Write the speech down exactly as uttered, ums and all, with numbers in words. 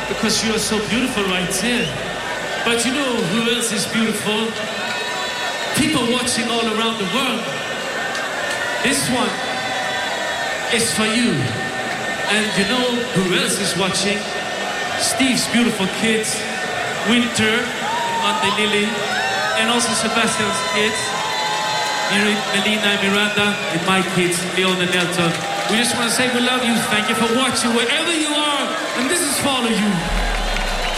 because you are so beautiful right here. But you know who else is beautiful? People watching all around the world. This one is for you. And you know who else is watching? Steve's beautiful kids, Winter, Monday Lily, and also Sebastian's kids, Melina and Miranda, and my kids, Leon and Nelton. We just want to say we love you. Thank you for watching wherever you are. And this is for all of you.